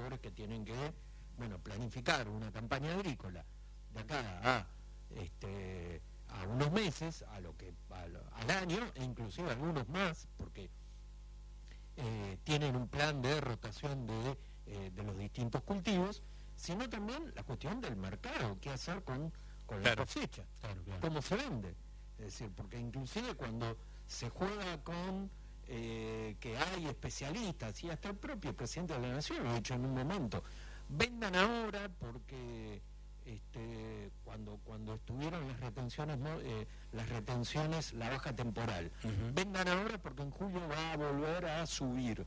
productores que tienen que, planificar una campaña agrícola de acá a unos meses, al año, e inclusive algunos más, porque tienen un plan de rotación de los distintos cultivos, sino también la cuestión del mercado, qué hacer con la cosecha, cómo se vende. Es decir, porque inclusive cuando se juega con que hay especialistas, y hasta el propio presidente de la Nación lo ha dicho en un momento, vendan ahora porque cuando estuvieron las retenciones, la baja temporal, vendan ahora porque en julio va a volver a subir.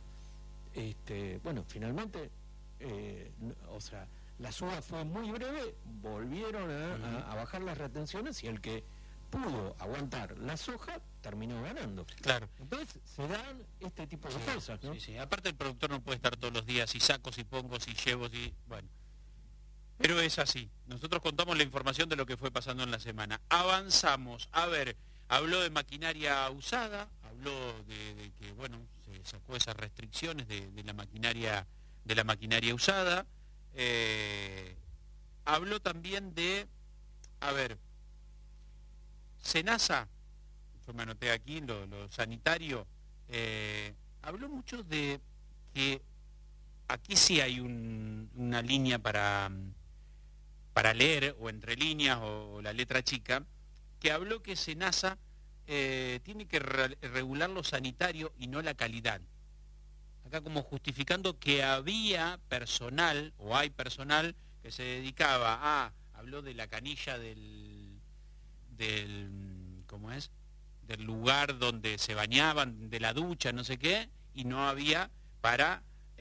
Finalmente, la suba fue muy breve, volvieron a bajar las retenciones y el que pudo aguantar la soja terminó ganando. Claro. Entonces se dan este tipo de cosas, ¿no? Sí. Aparte el productor no puede estar todos los días y saco, si pongo, si llevo, si... Bueno. Pero es así. Nosotros contamos la información de lo que fue pasando en la semana. Avanzamos. A ver, habló de maquinaria usada, habló de que, se sacó esas restricciones de la maquinaria usada. Habló también de, SENASA, yo me anoté aquí lo sanitario, habló mucho de que aquí sí hay una línea para leer, o entre líneas, o la letra chica, que habló que SENASA tiene que regular lo sanitario y no la calidad. Acá como justificando que había personal, o hay personal, que se dedicaba habló de la canilla del ¿cómo es? Del lugar donde se bañaban, de la ducha, no sé qué, y no había para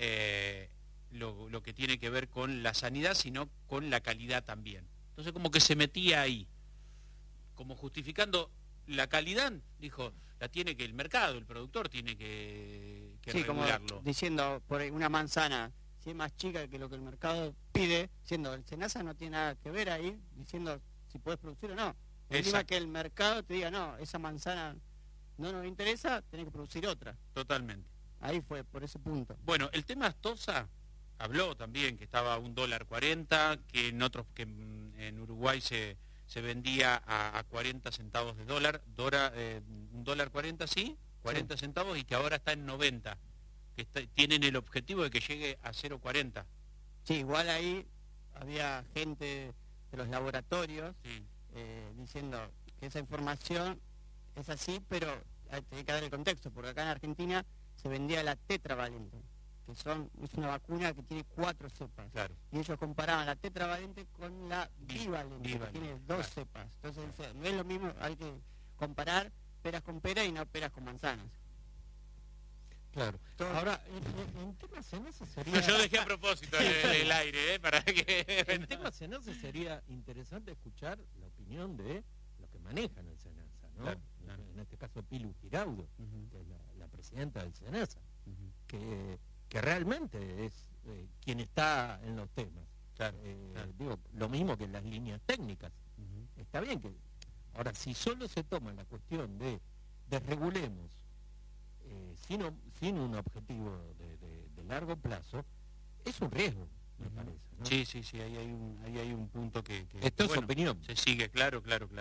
lo que tiene que ver con la sanidad, sino con la calidad también. Entonces como que se metía ahí, como justificando la calidad, dijo, la tiene que el mercado, el productor tiene que regularlo. Como diciendo, por una manzana, si es más chica que lo que el mercado pide, diciendo, el SENASA no tiene nada que ver ahí, diciendo si podés producir o no. Encima que el mercado te diga, no, esa manzana no nos interesa, tenés que producir otra. Totalmente. Ahí fue, por ese punto. Bueno, el tema Astosa habló también que estaba a $1.40, que en Uruguay se vendía a 40 centavos de dólar, $1.40, sí, 40 centavos, y que ahora está en 90, que tienen el objetivo de que llegue a 0.40. Sí, igual ahí había gente de los laboratorios diciendo que esa información es así, pero hay que dar el contexto, porque acá en Argentina se vendía la tetravalente, que es una vacuna que tiene 4 cepas. Claro. Y ellos comparaban la tetravalente con la bivalente, que tiene 2 cepas. Entonces no es lo mismo, hay que comparar peras con peras y no peras con manzanas. Claro. Ahora, en tema SENASA sería... Yo dejé a propósito el aire, para que... En tema SENASA sería interesante escuchar la opinión de los que manejan el SENASA, ¿no? Claro. En este caso Pilu Giraudo, que es la presidenta del SENASA, que realmente es quien está en los temas. Claro. Digo, lo mismo que en las líneas técnicas. Está bien que... Ahora, si solo se toma la cuestión de regulemos, sin un objetivo de largo plazo, es un riesgo, me parece, ¿no? Sí, ahí hay un punto que esto es opinión. Se sigue, claro.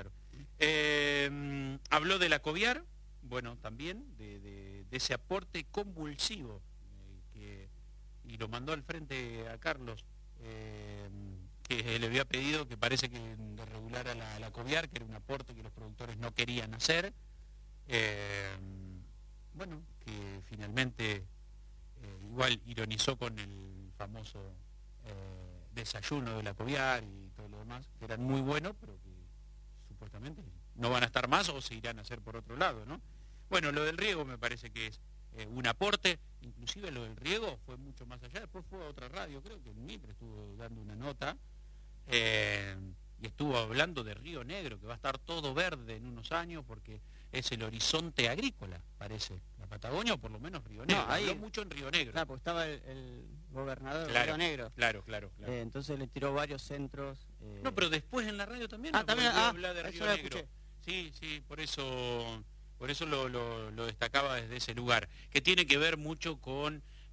Habló de la Coviar, también de ese aporte convulsivo, y lo mandó al frente a Carlos, que le había pedido, que parece que regulara la Coviar, que era un aporte que los productores no querían hacer, que finalmente igual ironizó con el famoso desayuno de la Coviar y todo lo demás, que eran muy buenos, pero que supuestamente no van a estar más o se irán a hacer por otro lado, ¿no? Bueno, lo del riego me parece que es un aporte, inclusive lo del riego fue mucho más allá, después fue a otra radio, creo que en Mitre estuvo dando una nota, y estuvo hablando de Río Negro, que va a estar todo verde en unos años porque es el horizonte agrícola, parece, la Patagonia, o por lo menos Río Negro. Habló mucho en Río Negro. Claro, porque estaba el gobernador de Río Negro. Claro. Entonces le tiró varios centros. No, pero después en la radio también también habla de Río Negro. Sí, por eso lo destacaba desde ese lugar, que tiene que ver mucho con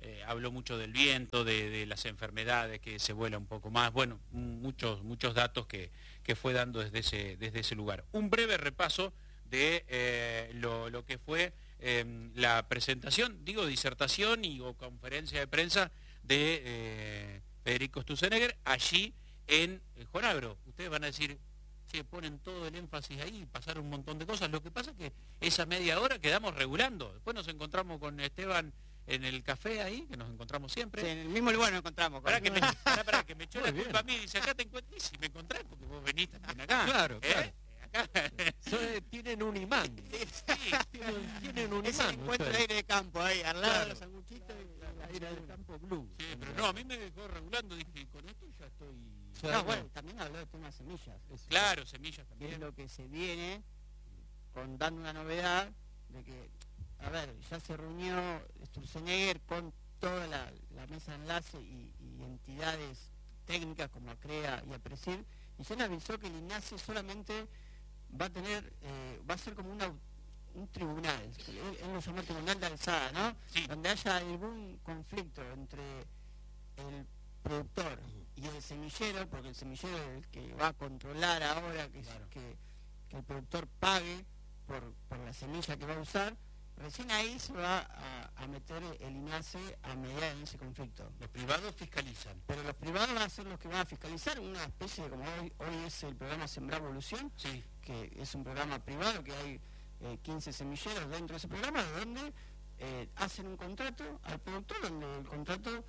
habló mucho del viento, de las enfermedades, que se vuela un poco más, bueno, muchos datos que fue dando desde ese lugar. Un breve repaso de lo que fue la presentación, disertación o conferencia de prensa de Federico Sturzenegger allí en Jonagro. Ustedes van a decir, ponen todo el énfasis ahí, pasaron un montón de cosas. Lo que pasa es que esa media hora quedamos regulando. Después nos encontramos con Esteban en el café ahí, que nos encontramos siempre. Sí, en el mismo lugar nos encontramos. Para que me echó la culpa a mí, dice, acá te encuentro, y si me encontrás, porque vos venís también acá. Claro, claro. Tienen un imán. Tienen un imán. Encuentro el aire de campo ahí, al lado de los sanguchitos y el aire del campo blue. Sí, pero no, a mí me dejó regulando, dije, con esto ya estoy... No, bueno, también habló de temas semillas. Claro, semillas también. Es lo que se viene dando una novedad de que, a ver, ya se reunió Sturzenegger con toda la mesa de enlace y entidades técnicas como ACREA y APRESIR, y ya le avisó que el INASE solamente va a ser como un tribunal, él lo llamó tribunal de alzada, ¿no? Sí. Donde haya algún conflicto entre el productor y el semillero, porque el semillero es el que va a controlar ahora que el productor pague por la semilla que va a usar. Recién ahí se va a meter el INASE a mediar en ese conflicto. Los privados fiscalizan. Pero los privados van a ser los que van a fiscalizar, una especie de, como hoy es el programa Sembrar Evolución, sí, que es un programa privado, que hay 15 semilleros dentro de ese programa, donde hacen un contrato al productor, donde el contrato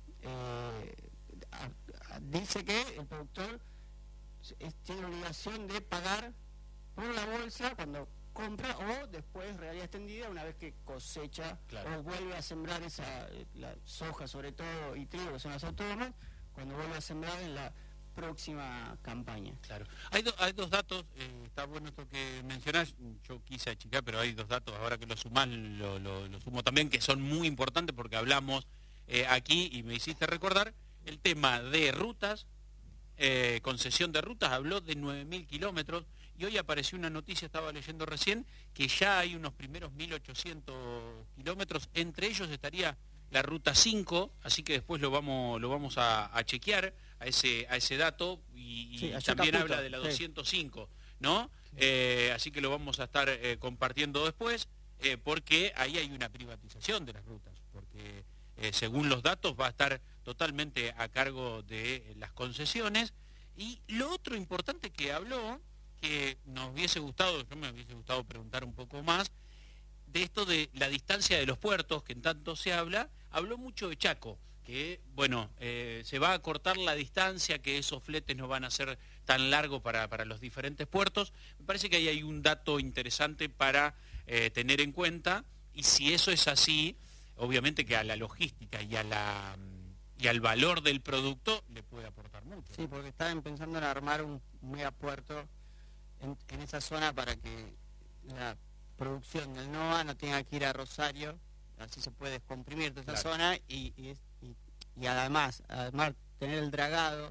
dice que el productor tiene la obligación de pagar por la bolsa cuando compra o después realidad extendida una vez que cosecha, claro, o vuelve a sembrar la soja sobre todo y trigo, que son las autónomas, cuando vuelve a sembrar en la próxima campaña. Claro. Hay dos datos, está bueno esto que mencionás, yo quise achicar, pero hay dos datos, ahora que lo sumás, lo sumo también, que son muy importantes porque hablamos aquí y me hiciste recordar el tema de rutas, concesión de rutas, habló de 9.000 kilómetros, y hoy apareció una noticia, estaba leyendo recién, que ya hay unos primeros 1.800 kilómetros, entre ellos estaría la ruta 5, así que después lo vamos a chequear a ese dato, y sí, también habla de la 205, ¿no? Así que lo vamos a estar compartiendo después, porque ahí hay una privatización de las rutas, porque según los datos va a estar totalmente a cargo de las concesiones. Y lo otro importante que habló, que yo me hubiese gustado preguntar un poco más, de esto de la distancia de los puertos, que en tanto se habló mucho de Chaco, que bueno, se va a cortar la distancia, que esos fletes no van a ser tan largos para los diferentes puertos. Me parece que ahí hay un dato interesante para tener en cuenta, y si eso es así, obviamente que a la logística y al valor del producto le puede aportar mucho. Sí, porque estaban pensando en armar un megapuerto en esa zona para que la producción del NOA no tenga que ir a Rosario, así se puede descomprimir toda esa zona y además tener el dragado.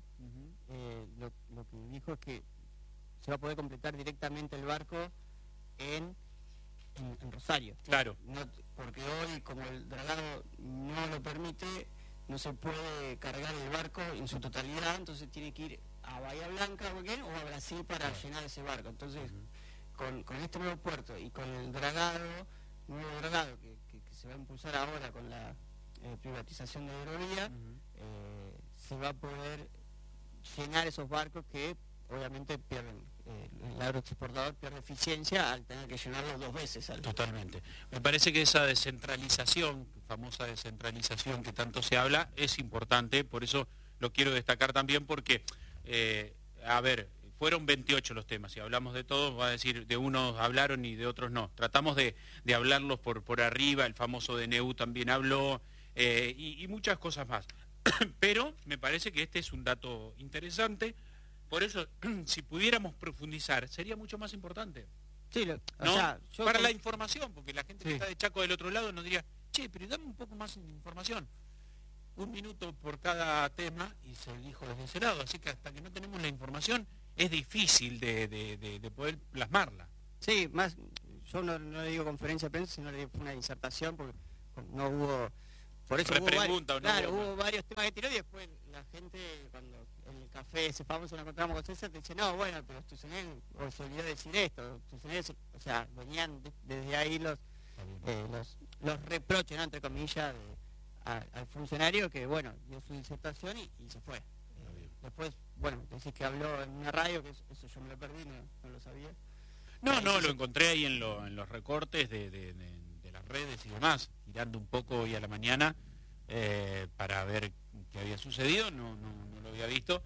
Lo que dijo es que se va a poder completar directamente el barco en Rosario. Claro. Porque hoy, como el dragado no lo permite, no se puede cargar el barco en su totalidad, entonces tiene que ir a Bahía Blanca o a Brasil para llenar ese barco. Entonces, con este nuevo puerto y con el nuevo dragado que se va a impulsar ahora con la privatización de Hidrovía, se va a poder llenar esos barcos que obviamente pierden, el agroexportador pierde eficiencia al tener que llenarlo 2 veces. Totalmente. Me parece que esa descentralización, famosa descentralización que tanto se habla, es importante, por eso lo quiero destacar también, porque, fueron 28 los temas, y hablamos de todos, va a decir, de unos hablaron y de otros no. Tratamos de hablarlos por arriba, el famoso DNU también habló, y muchas cosas más. Pero me parece que este es un dato interesante. Por eso, si pudiéramos profundizar, sería mucho más importante. Sí, para la información, porque la gente que está de Chaco del otro lado nos diría, che, pero dame un poco más de información. 1 minuto por cada tema y se dijo desde ese lado. Así que hasta que no tenemos la información es difícil de poder plasmarla. Sí, más, yo no le digo conferencia de prensa, sino le digo una disertación, porque no hubo por eso hubo varios temas que tiró, y después la gente, cuando en el café ese famoso nos encontramos con César, te dice, no, bueno, pero Sturzenegger se olvidó de decir esto. Sturzenegger, o sea, venían desde ahí los reproches, ¿no?, entre comillas, al funcionario que, bueno, dio su disertación y se fue. Después, bueno, decís que habló en una radio, que eso yo me lo perdí, no lo sabía. No, lo encontré ahí en los recortes de las redes y demás, tirando un poco hoy a la mañana para ver qué había sucedido, no lo había visto.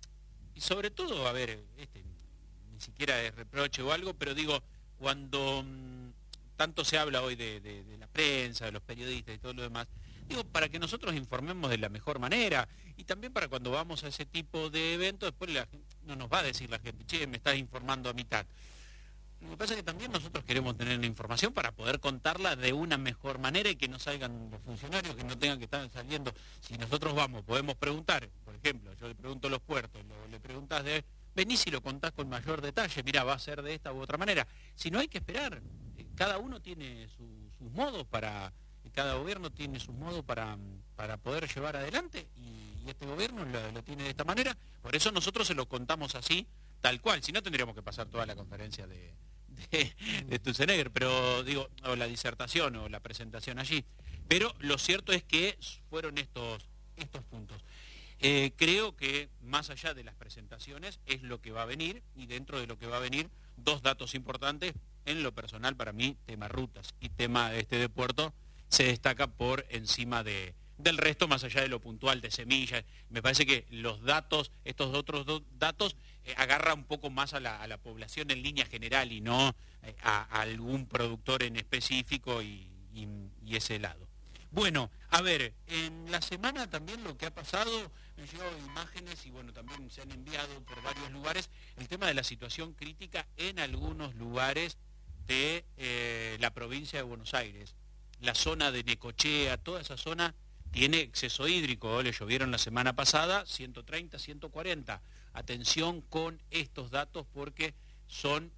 Y sobre todo, a ver, ni siquiera es reproche o algo, pero digo, cuando tanto se habla hoy de la prensa, de los periodistas y todo lo demás, digo, para que nosotros informemos de la mejor manera, y también para cuando vamos a ese tipo de eventos, después no nos va a decir la gente, che, me estás informando a mitad. Me pasa que también nosotros queremos tener la información para poder contarla de una mejor manera y que no salgan los funcionarios, que no tengan que estar saliendo. Si nosotros podemos preguntar, por ejemplo, yo le pregunto los puertos, le preguntas venís y lo contás con mayor detalle, mira, va a ser de esta u otra manera. Si no, hay que esperar. Cada uno tiene sus modos cada gobierno tiene sus modos para poder llevar adelante, y este gobierno lo tiene de esta manera. Por eso nosotros se lo contamos así, tal cual. Si no, tendríamos que pasar toda la conferencia de Sturzenegger, pero digo, o la disertación o la presentación allí. Pero lo cierto es que fueron estos puntos. Creo que más allá de las presentaciones es lo que va a venir, y dentro de lo que va a venir, dos datos importantes. En lo personal, para mí, tema rutas y tema de puerto se destaca por encima del resto, más allá de lo puntual de semillas. Me parece que los datos, estos otros dos datos, agarra un poco más a la población en línea general y no a algún productor en específico y ese lado. Bueno, a ver, en la semana también lo que ha pasado, me han llegado imágenes y bueno, también se han enviado por varios lugares, el tema de la situación crítica en algunos lugares de la provincia de Buenos Aires. La zona de Necochea, toda esa zona tiene exceso hídrico, le llovieron la semana pasada 130, 140. Atención con estos datos porque son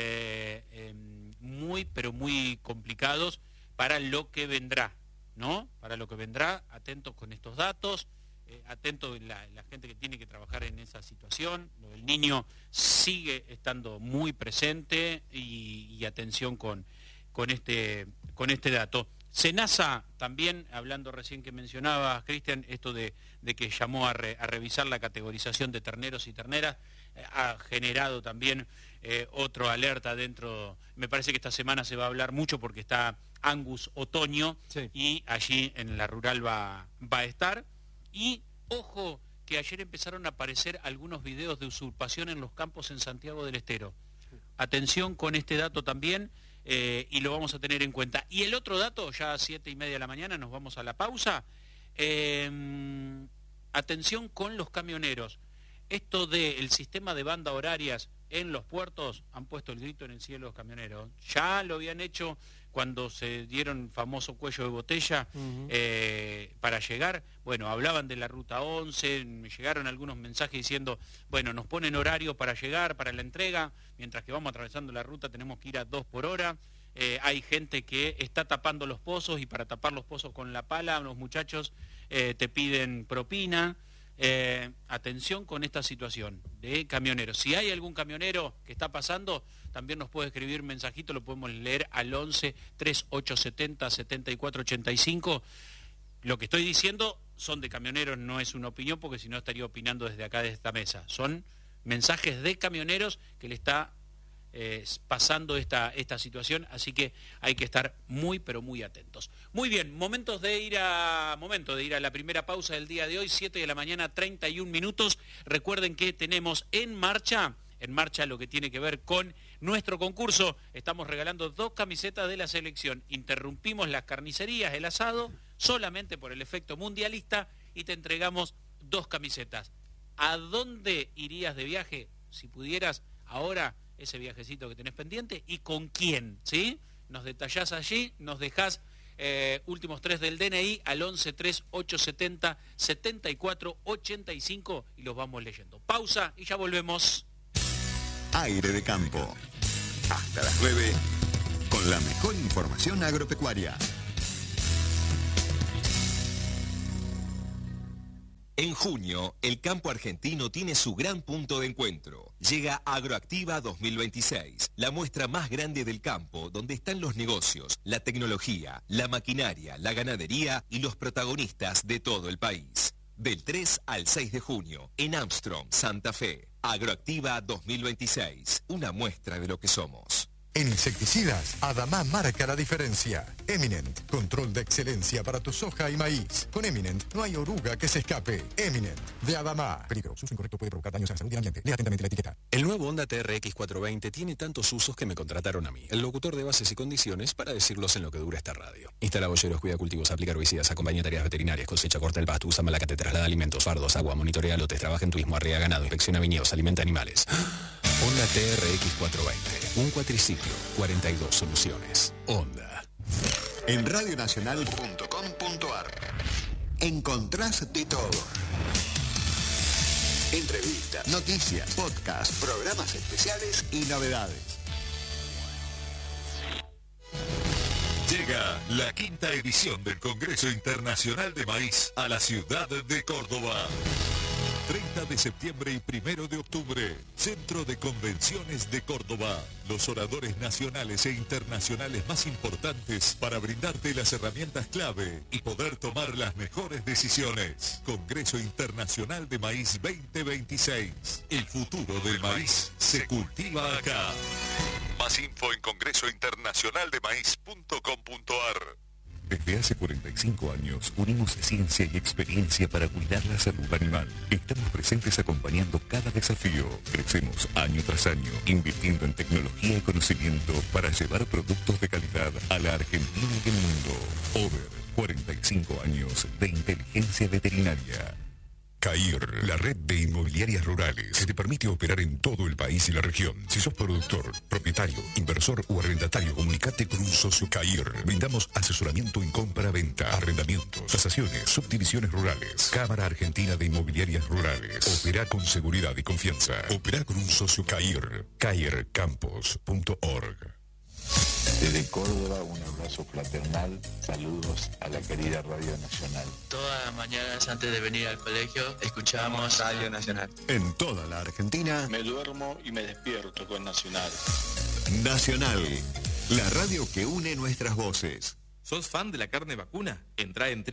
muy, pero muy complicados para lo que vendrá, ¿no? Para lo que vendrá, atentos con estos datos, atentos la gente que tiene que trabajar en esa situación. Lo del Niño sigue estando muy presente y atención con este dato. Senasa también, hablando recién que mencionabas, Cristian, esto de que llamó a revisar la categorización de terneros y terneras, ha generado también otro alerta dentro. Me parece que esta semana se va a hablar mucho porque está Angus Otoño, sí, y allí en la rural va a estar. Y ojo que ayer empezaron a aparecer algunos videos de usurpación en los campos en Santiago del Estero. Atención con este dato también. Y lo vamos a tener en cuenta. Y el otro dato, ya a 7:30 de la mañana, nos vamos a la pausa. Atención con los camioneros. Esto del sistema de banda horarias en los puertos, han puesto el grito en el cielo los camioneros. Ya lo habían hecho cuando se dieron famoso cuello de botella para llegar. Bueno, hablaban de la ruta 11, me llegaron algunos mensajes diciendo, bueno, nos ponen horario para llegar, para la entrega, mientras que vamos atravesando la ruta tenemos que ir a 2 por hora. Hay gente que está tapando los pozos y para tapar los pozos con la pala, los muchachos te piden propina. Atención con esta situación de camioneros. Si hay algún camionero que está pasando, también nos puede escribir mensajito, lo podemos leer al 11 3870 7485. Lo que estoy diciendo son de camioneros, no es una opinión, porque si no estaría opinando desde acá, desde esta mesa. Son mensajes de camioneros que le está pasando esta situación, así que hay que estar muy, pero muy atentos. Muy bien, momento de ir a la primera pausa del día de hoy, 7 de la mañana, 31 minutos. Recuerden que tenemos en marcha lo que tiene que ver con nuestro concurso. Estamos regalando 2 camisetas de la selección. Interrumpimos las carnicerías, el asado, solamente por el efecto mundialista, y te entregamos 2 camisetas. ¿A dónde irías de viaje si pudieras ahora ese viajecito que tenés pendiente y con quién? ¿Sí? Nos detallás allí, nos dejás últimos 3 del DNI al 11 3870 7485 y los vamos leyendo. Pausa y ya volvemos. Aire de Campo. Hasta las 9 con la mejor información agropecuaria. En junio, el campo argentino tiene su gran punto de encuentro. Llega Agroactiva 2026, la muestra más grande del campo, donde están los negocios, la tecnología, la maquinaria, la ganadería y los protagonistas de todo el país. Del 3 al 6 de junio, en Armstrong, Santa Fe. Agroactiva 2026, una muestra de lo que somos. En insecticidas, Adamá marca la diferencia. Eminent, control de excelencia para tu soja y maíz. Con Eminent no hay oruga que se escape. Eminent, de Adamá. Peligro, su uso incorrecto puede provocar daños a la salud y al ambiente. Lea atentamente la etiqueta. El nuevo Honda TRX 420 tiene tantos usos que me contrataron a mí, el locutor de bases y condiciones, para decirlos en lo que dura esta radio. Instala boyeros, cuida cultivos, aplica herbicidas, acompaña tareas veterinarias, cosecha, corta el pasto, usa malacate, traslada alimentos, fardos, agua, monitorea lotes, trabaja en turismo, arrea ganado, inspecciona viñedos, alimenta animales. Honda TRX 420, un cuatriciclo, 42 soluciones. Honda. En radionacional.com.ar encontrás de todo. Entrevistas, noticias, podcasts, programas especiales y novedades. Llega la 5ª edición del Congreso Internacional de Maíz a la ciudad de Córdoba. 30 de septiembre y 1 de octubre, Centro de Convenciones de Córdoba. Los oradores nacionales e internacionales más importantes para brindarte las herramientas clave y poder tomar las mejores decisiones. Congreso Internacional de Maíz 2026. El futuro del maíz se cultiva acá. Más info en congresointernacionaldemaíz.com.ar. Desde hace 45 años unimos ciencia y experiencia para cuidar la salud animal. Estamos presentes acompañando cada desafío. Crecemos año tras año, invirtiendo en tecnología y conocimiento para llevar productos de calidad a la Argentina y el mundo. Over, 45 años de inteligencia veterinaria. CAIR, la red de inmobiliarias rurales, que te permite operar en todo el país y la región. Si sos productor, propietario, inversor o arrendatario, comunicate con un socio CAIR. Brindamos asesoramiento en compra-venta, arrendamientos, tasaciones, subdivisiones rurales. Cámara Argentina de Inmobiliarias Rurales. Opera con seguridad y confianza. Opera con un socio CAIR. CAIRcampos.org. Desde Córdoba, un abrazo fraternal, saludos a la querida Radio Nacional. Todas las mañanas antes de venir al colegio escuchamos Radio Nacional. En toda la Argentina, Me duermo y me despierto con Nacional. Nacional, la radio que une nuestras voces. ¿Sos fan de la carne vacuna? Entrá en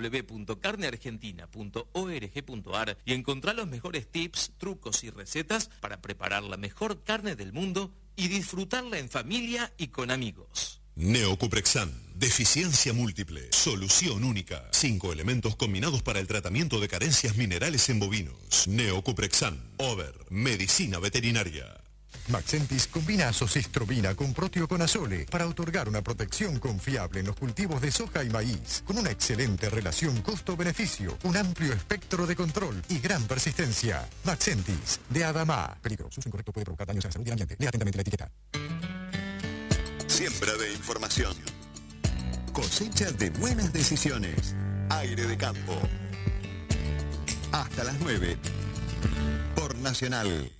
www.carneargentina.org.ar y encontrá los mejores tips, trucos y recetas para preparar la mejor carne del mundo y disfrutarla en familia y con amigos. Neocuprexan, deficiencia múltiple, solución única. 5 elementos combinados para el tratamiento de carencias minerales en bovinos. Neocuprexan, Over, medicina veterinaria. Maxentis combina azoxystrobina con proteoconazole para otorgar una protección confiable en los cultivos de soja y maíz, con una excelente relación costo-beneficio, un amplio espectro de control y gran persistencia. Maxentis, de Adamá. Peligro, su uso incorrecto puede provocar daños a la salud y al ambiente. Lea atentamente la etiqueta. Siembra de información. Cosecha de buenas decisiones. Aire de campo. Hasta las 9. Por Nacional.